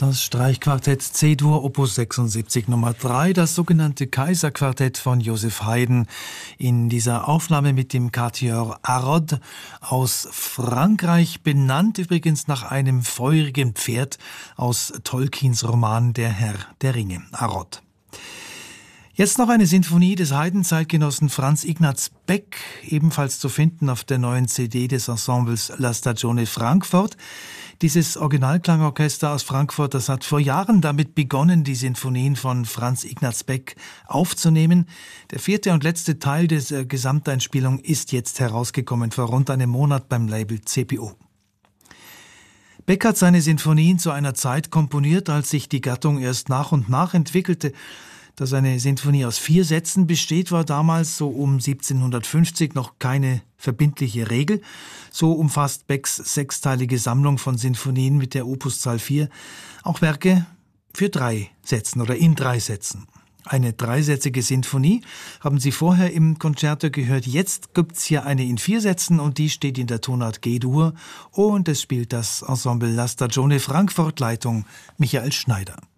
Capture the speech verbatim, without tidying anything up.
Das Streichquartett C-Dur Opus sechsundsiebzig Nummer drei, das sogenannte Kaiserquartett von Joseph Haydn, in dieser Aufnahme mit dem Quatuor Arod aus Frankreich, benannt übrigens nach einem feurigen Pferd aus Tolkiens Roman Der Herr der Ringe, Arod. Jetzt noch eine Sinfonie des Haydn-Zeitgenossen Franz Ignaz Beck, ebenfalls zu finden auf der neuen C D des Ensembles La Stagione Frankfurt. Dieses Originalklangorchester aus Frankfurt, das hat vor Jahren damit begonnen, die Sinfonien von Franz Ignaz Beck aufzunehmen. Der vierte und letzte Teil der Gesamteinspielung ist jetzt herausgekommen, vor rund einem Monat beim Label C P O. Beck hat seine Sinfonien zu einer Zeit komponiert, als sich die Gattung erst nach und nach entwickelte. Dass eine Sinfonie aus vier Sätzen besteht, war damals so um siebzehnhundertfünfzig noch keine verbindliche Regel. So umfasst Becks sechsteilige Sammlung von Sinfonien mit der Opuszahl vier auch Werke für drei Sätzen oder in drei Sätzen. Eine dreisätzige Sinfonie haben Sie vorher im Concerto gehört. Jetzt gibt's hier eine in vier Sätzen und die steht in der Tonart G-Dur und es spielt das Ensemble La Stagione Frankfurt, Leitung Michael Schneider.